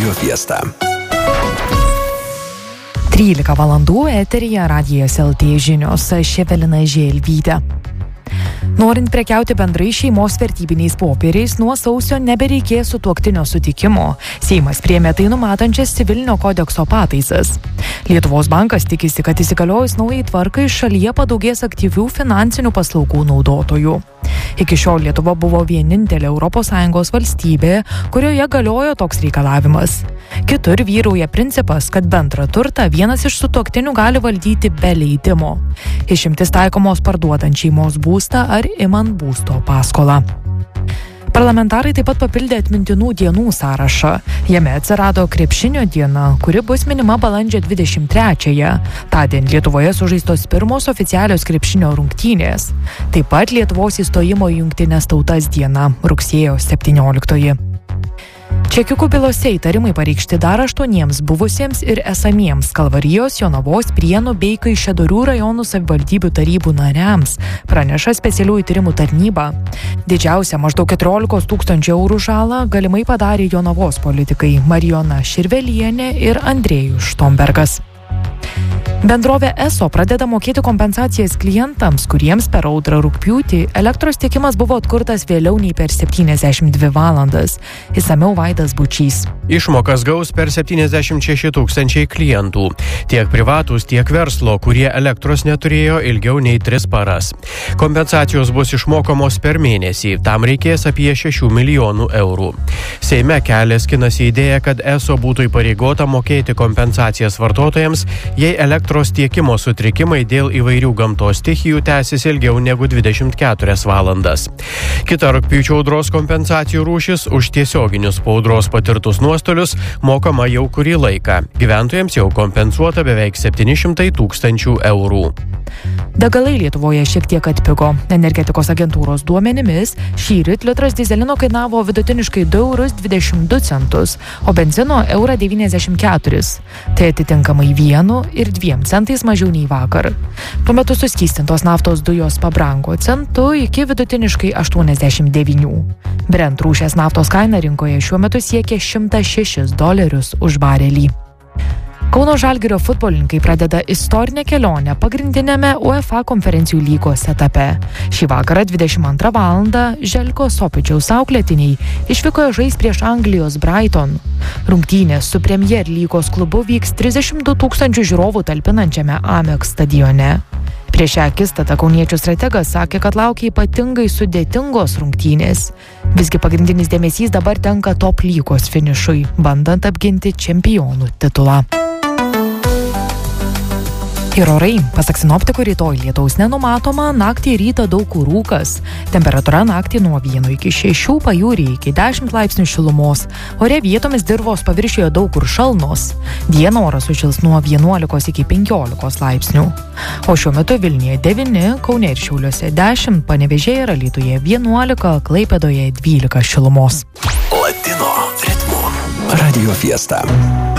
Radio Fiesta. 13 valandų eteryje Radijas LT žinios, Evelina Želvytė. Norint prekiauti bendrai šeimos vertybiniais popieriais, nuo sausio nebereikės sutuoktinio sutikimo. Seimas priėmė tai numatančias civilinio kodekso pataisas. Lietuvos bankas tikisi, kad įsigaliojus naujai tvarkai šalyje padaugės aktyvių finansinių paslaugų naudotojų. Iki šiol Lietuva buvo vienintelė ES valstybė, kurioje galiojo toks reikalavimas. Kitur vyrauja principas, kad bendrą turtą vienas iš sutuoktinių gali valdyti be leidimo. Išimtis taikomos parduodant šeimos būstą ar imant būsto paskolą. Parlamentarai taip pat papildė atmintinų dienų sąrašą. Jame atsirado krepšinio diena, kuri bus minima balandžio 23-ąją. Tądien Lietuvoje sužaistos pirmos oficialios krepšinio rungtynės. Taip pat Lietuvos įstojimo į Jungtines tautas diena, rugsėjo 17-oji. Čekiukų bylose įtarimai pareikšti dar 8 buvusiems ir esamiems Kalvarijos, Jonavos, Prienų bei Kaišiadorių rajonų savivaldybių tarybų nariams, praneša specialiųjų tyrimų tarnyba. Didžiausią maždaug 14 000 eurų žalą galimai padarė Jonavos politikai Marijona Širvelienė ir Andrėjus Štombergas. Bendrovė ESO pradeda mokėti kompensacijas klientams, kuriems per audrą rugpjūtį elektros tiekimas buvo atkurtas vėliau nei per 72 valandas. Išsamiau Vaidas Bučys. Išmokas gaus per 76 000 klientų. Tiek privatūs, tiek verslo, kurie elektros neturėjo ilgiau nei 3 paras. Kompensacijos bus išmokamos per mėnesį. Tam reikės apie 6 milijonų eurų. Seime kelias skinasi idėja, kad ESO būtų įpareigota mokėti kompensacijas vartotojams, jei elektros tiekimo sutrikimai dėl įvairių gamtos stichijų tęsis ilgiau negu 24 valandas. Kita rugpjūčio audros kompensacijų rūšis už tiesioginius po audros patirtus nuostolius mokama jau kurį laiką. Gyventojams jau kompensuota beveik 700 000 eurų. Degalai Lietuvoje šiek tiek atpigo. Energetikos agentūros duomenimis šįryt litras dyzelino kainavo vidutiniškai 2,22 €, o benzino 1,94 €. Tai atitinkamai 1 ir 2 centais mažiau nei vakar. Tuo metu suskystintos naftos dujos pabrango centu iki vidutiniškai 89. Brent rūšies naftos kaina rinkoje šiuo metu siekia $106 už barelį. Kauno Žalgirio futbolininkai pradeda istorinę kelionę pagrindinėme UEFA konferencijų lygos etape. Šį vakarą 22 valandą Željko Sopičiaus auklėtiniai išvykoje žais prieš Anglijos Brighton. Rungtynės su Premier lygos klubu vyks 32 000 žiūrovų talpinančiame Amex stadione. Prieš šią akistatą kauniečių strategas sakė, kad laukia ypatingai sudėtingos rungtynės. Visgi pagrindinis dėmesys dabar tenka top lygos finišui, bandant apginti čempionų titulą. Ir orai. Pasak sinoptikų rytoj lietaus nenumatoma, naktį ir rytą daug kur rūkas. Temperatūra naktį nuo 1 iki 6, pajūryje iki 10 laipsnių šilumos. Ore vietomis dirvos paviršiuje daug kur šalnos. Dieną oras sušils nuo 11 iki 15 laipsnių. O šiuo metu Vilniuje 9, Kaune ir Šiauliuose 10, Panevėžyje ir Alytuje 11, Klaipėdoje 12 šilumos. Latino ritmu. Radio Fiesta.